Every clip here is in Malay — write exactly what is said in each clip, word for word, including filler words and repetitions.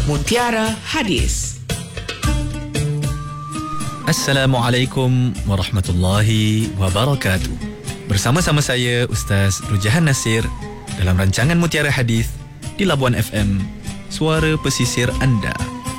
Mutiara Hadis. Assalamualaikum warahmatullahi wabarakatuh. Bersama-sama saya Ustaz Rujahan Nasir dalam rancangan Mutiara Hadis di Labuan F M, suara pesisir anda.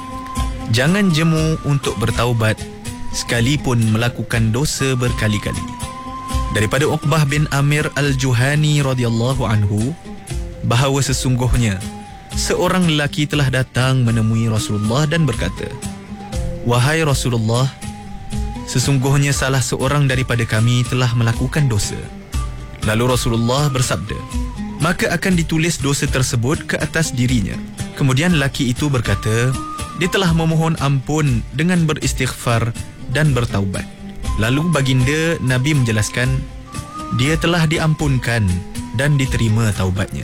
Jangan jemu untuk bertaubat sekalipun melakukan dosa berkali-kali. Daripada Uqbah bin Amir Al-Juhani radhiyallahu anhu, bahawa sesungguhnya seorang lelaki telah datang menemui Rasulullah dan berkata, "Wahai Rasulullah, sesungguhnya salah seorang daripada kami telah melakukan dosa." Lalu Rasulullah bersabda, "Maka akan ditulis dosa tersebut ke atas dirinya." Kemudian lelaki itu berkata, "Dia telah memohon ampun dengan beristighfar dan bertaubat." Lalu baginda Nabi menjelaskan, "Dia telah diampunkan dan diterima taubatnya.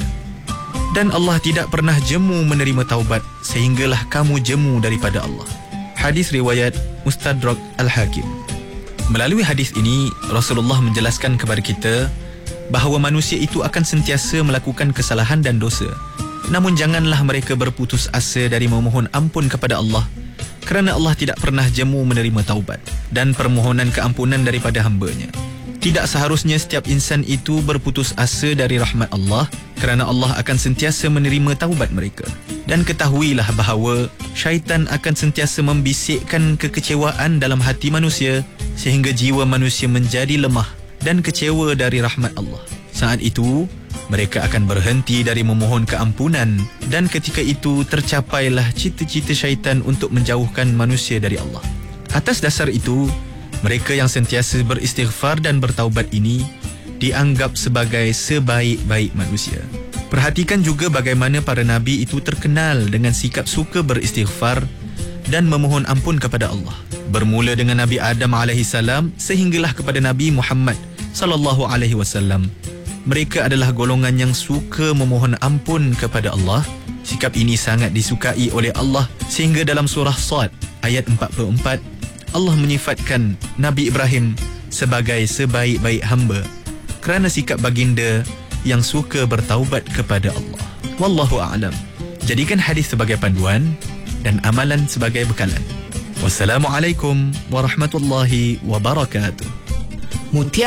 Dan Allah tidak pernah jemu menerima taubat sehinggalah kamu jemu daripada Allah." Hadis riwayat Mustadrak Al-Hakim. Melalui hadis ini, Rasulullah menjelaskan kepada kita bahawa manusia itu akan sentiasa melakukan kesalahan dan dosa. Namun janganlah mereka berputus asa dari memohon ampun kepada Allah, kerana Allah tidak pernah jemu menerima taubat dan permohonan keampunan daripada hamba-Nya. Tidak seharusnya setiap insan itu berputus asa dari rahmat Allah, kerana Allah akan sentiasa menerima taubat mereka. Dan ketahuilah bahawa syaitan akan sentiasa membisikkan kekecewaan dalam hati manusia sehingga jiwa manusia menjadi lemah dan kecewa dari rahmat Allah. Saat itu, mereka akan berhenti dari memohon keampunan dan ketika itu tercapailah cita-cita syaitan untuk menjauhkan manusia dari Allah. Atas dasar itu, mereka yang sentiasa beristighfar dan bertaubat ini dianggap sebagai sebaik-baik manusia. Perhatikan juga bagaimana para nabi itu terkenal dengan sikap suka beristighfar dan memohon ampun kepada Allah. Bermula dengan Nabi Adam alaihi salam sehinggalah kepada Nabi Muhammad sallallahu alaihi wasallam. Mereka adalah golongan yang suka memohon ampun kepada Allah. Sikap ini sangat disukai oleh Allah sehingga dalam surah Sad ayat empat puluh empat Allah menyifatkan Nabi Ibrahim sebagai sebaik-baik hamba kerana sikap baginda yang suka bertaubat kepada Allah. Wallahu a'lam. Jadikan hadis sebagai panduan dan amalan sebagai bekalan. Wassalamualaikum warahmatullahi wabarakatuh. Mutiara